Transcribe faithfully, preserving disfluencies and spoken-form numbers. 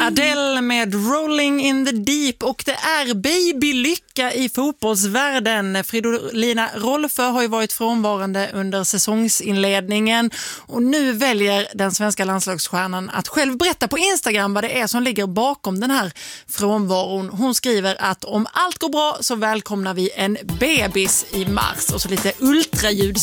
Adele med Rolling in the Deep, och det är babylycka i fotbollsvärlden. Fridolina Rolfö har ju varit frånvarande under säsongsinledningen och nu väljer den svenska landslagsstjärnan att själv berätta på Instagram vad det är som ligger bakom den här frånvaron. Hon skriver att om allt går bra så välkomnar vi en bebis i mars, och så lite ultraljud